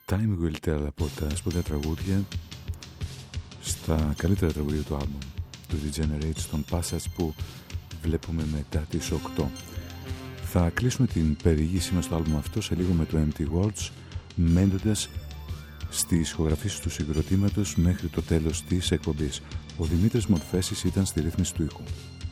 Time Will Tell από τα σπουδαία τραγούδια στα καλύτερα τραγούδια του άλμπουμ του The Generates, των Passage που βλέπουμε μετά τις 8. Θα κλείσουμε την περιήγησή μας στο άλμπουμ αυτό σε λίγο με το Empty Words, μένοντας στις ηχογραφήσεις του συγκροτήματος μέχρι το τέλος της εκπομπής. Ο Δημήτρης Μορφέσης ήταν στη ρύθμιση του ήχου.